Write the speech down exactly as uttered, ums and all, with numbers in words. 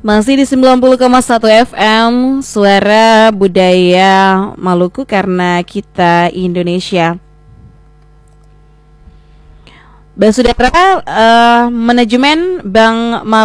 Masih di sembilan puluh koma satu F M, Suara Budaya Maluku karena kita Indonesia. Basudara, uh, manajemen Bank Maluku